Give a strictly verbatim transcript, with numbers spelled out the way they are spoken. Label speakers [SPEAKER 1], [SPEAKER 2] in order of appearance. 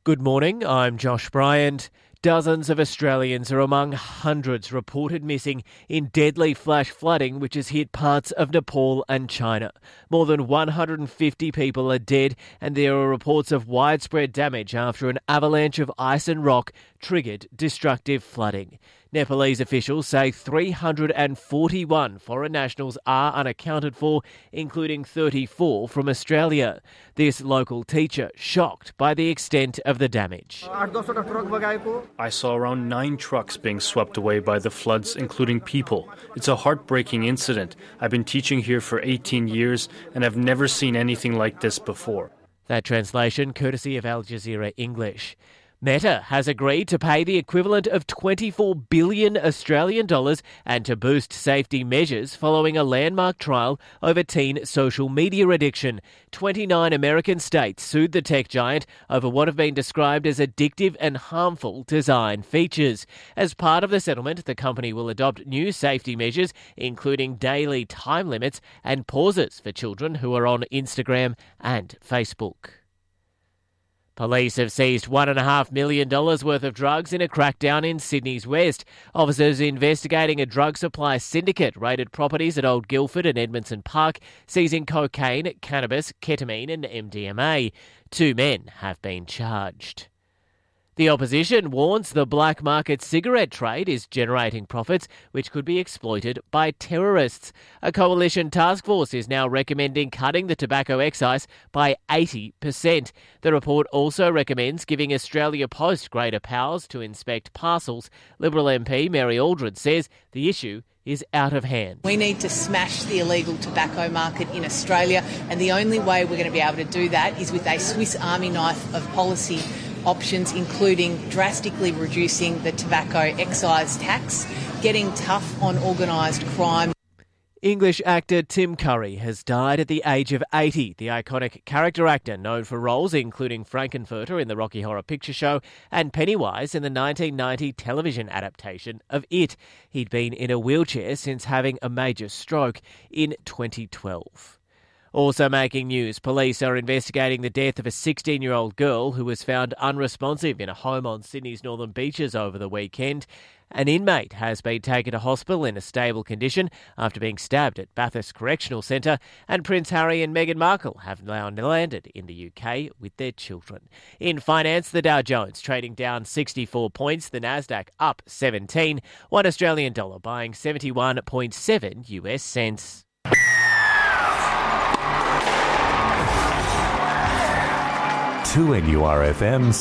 [SPEAKER 1] Good morning, I'm Josh Bryant. Dozens of Australians are among hundreds reported missing in deadly flash flooding which has hit parts of Nepal and China. More than one hundred fifty people are dead and there are reports of widespread damage after an avalanche of ice and rock triggered destructive flooding. Nepalese officials say three hundred forty-one foreign nationals are unaccounted for, including thirty-four from Australia. This local teacher shocked by the extent of the damage.
[SPEAKER 2] I saw around nine trucks being swept away by the floods, including people. It's a heartbreaking incident. I've been teaching here for eighteen years and I've never seen anything like this before.
[SPEAKER 1] That translation courtesy of Al Jazeera English. Meta has agreed to pay the equivalent of twenty-four billion Australian dollars and to boost safety measures following a landmark trial over teen social media addiction. twenty-nine American states sued the tech giant over what have been described as addictive and harmful design features. As part of the settlement, the company will adopt new safety measures, including daily time limits and pauses for children who are on Instagram and Facebook. Police have seized one point five million dollars worth of drugs in a crackdown in Sydney's west. Officers investigating a drug supply syndicate raided properties at Old Guildford and Edmondson Park, seizing cocaine, cannabis, ketamine and M D M A. Two men have been charged. The opposition warns the black market cigarette trade is generating profits which could be exploited by terrorists. A coalition task force is now recommending cutting the tobacco excise by eighty percent. The report also recommends giving Australia Post greater powers to inspect parcels. Liberal M P Mary Aldred says the issue is out of hand.
[SPEAKER 3] We need to smash the illegal tobacco market in Australia, and the only way we're going to be able to do that is with a Swiss Army knife of policy options, including drastically reducing the tobacco excise tax, getting tough on organised crime.
[SPEAKER 1] English actor Tim Curry has died at the age of eighty. The iconic character actor, known for roles including Frankenfurter in the Rocky Horror Picture Show and Pennywise in the nineteen ninety television adaptation of It. He'd been in a wheelchair since having a major stroke in twenty twelve. Also making news, police are investigating the death of a sixteen-year-old girl who was found unresponsive in a home on Sydney's northern beaches over the weekend. An inmate has been taken to hospital in a stable condition after being stabbed at Bathurst Correctional Centre, and Prince Harry and Meghan Markle have now landed in the U K with their children. In finance, the Dow Jones trading down sixty-four points, the Nasdaq up seventeen, one Australian dollar buying seventy-one point seven U S cents.
[SPEAKER 4] two N U R F M